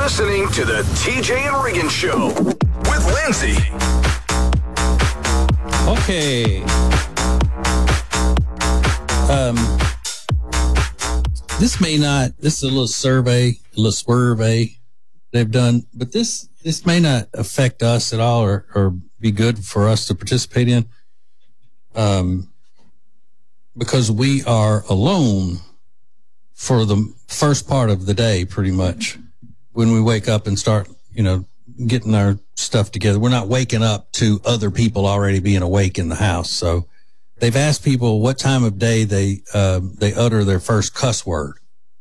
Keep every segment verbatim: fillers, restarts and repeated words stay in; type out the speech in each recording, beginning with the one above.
listening to the T J and Regan Show with Lindsay. Okay. Um, this may not, this is a little survey, a little survey they've done, but this, this may not affect us at all or, or be good for us to participate in. Um, because we are alone for the first part of the day, pretty much, when we wake up and start, you know, getting our stuff together. We're not waking up to other people already being awake in the house. So they've asked people what time of day they, uh, they utter their first cuss word.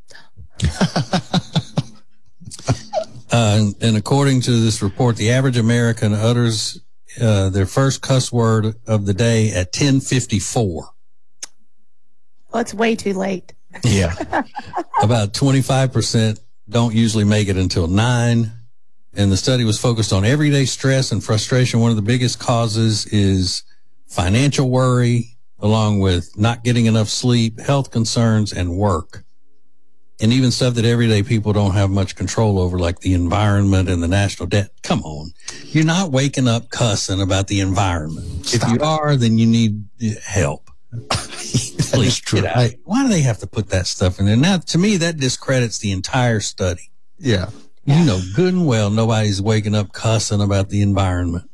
uh, and according to this report, the average American utters, uh, their first cuss word of the day at ten fifty-four. Well, it's way too late. Yeah. About twenty-five percent don't usually make it until nine. And the study was focused on everyday stress and frustration. One of the biggest causes is financial worry, along with not getting enough sleep, health concerns, and work. And even stuff that everyday people don't have much control over, like the environment and the national debt. Come on. You're not waking up cussing about the environment. Stop. If you are, then you need help. Please, true. I, why do they have to put that stuff in there? Now, to me, that discredits the entire study. Yeah. You know good and well nobody's waking up cussing about the environment.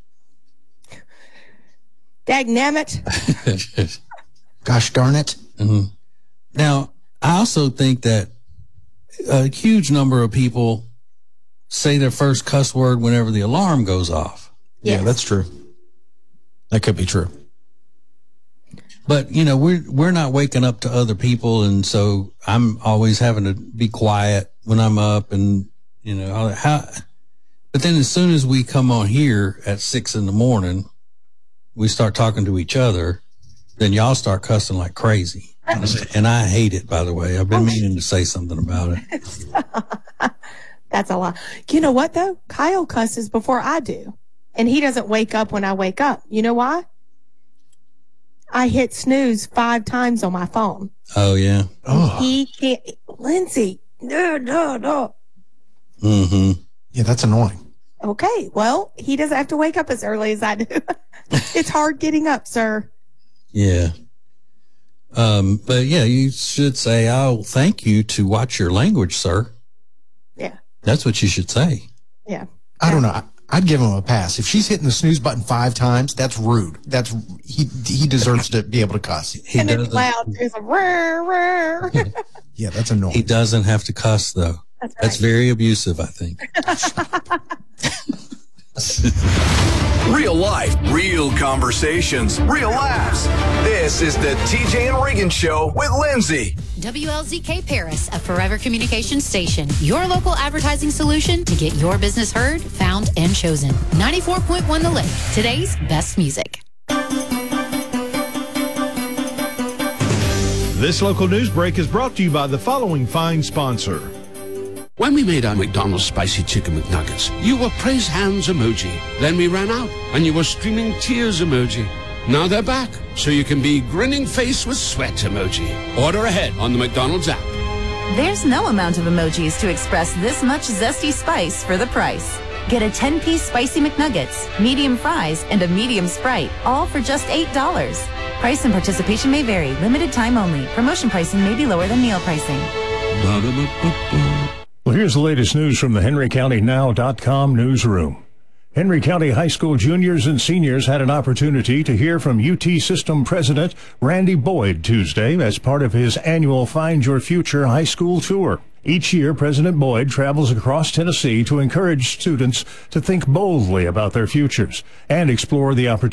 Dagnammit. Gosh darn it. Mm-hmm. Now, I also think that a huge number of people say their first cuss word whenever the alarm goes off. Yes. Yeah, that's true. That could be true. But, you know, we're, we're not waking up to other people. And so I'm always having to be quiet when I'm up and, you know, how, but then as soon as we come on here at six in the morning, we start talking to each other, then y'all start cussing like crazy. And I hate it, by the way. I've been meaning to say something about it. That's a lot. You know what, though? Kyle cusses before I do. And he doesn't wake up when I wake up. You know why? I hit snooze five times on my phone. Oh, yeah. Oh. He can't. Lindsay, no, no, no. Mm-hmm. Yeah, that's annoying. Okay, well, he doesn't have to wake up as early as I do. It's hard getting up, sir. Yeah. Um, but yeah, you should say, "Oh, thank you to watch your language, sir." Yeah. That's what you should say. Yeah. I don't know. I, I'd give him a pass. If she's hitting the snooze button five times, that's rude. That's he he deserves to be able to cuss. He and it's loud. It's a rrr, rrr. Yeah, that's annoying. He doesn't have to cuss, though. That's, right. That's very abusive, I think. Real life, real conversations, real laughs. This is the T J and Regan Show with Lindsay. W L Z K Paris, a Forever Communications station. Your local advertising solution to get your business heard, found, and chosen. ninety-four point one The Lake, today's best music. This local news break is brought to you by the following fine sponsor. When we made our McDonald's Spicy Chicken McNuggets, you were praise hands emoji. Then we ran out, and you were streaming tears emoji. Now they're back, so you can be grinning face with sweat emoji. Order ahead on the McDonald's app. There's no amount of emojis to express this much zesty spice for the price. Get a ten-piece Spicy McNuggets, medium fries, and a medium Sprite, all for just eight dollars. Price and participation may vary. Limited time only. Promotion pricing may be lower than meal pricing. Well, here's the latest news from the Henry County Now dot com newsroom. Henry County High School juniors and seniors had an opportunity to hear from U T System President Randy Boyd Tuesday as part of his annual Find Your Future high school tour. Each year, President Boyd travels across Tennessee to encourage students to think boldly about their futures and explore the opportunities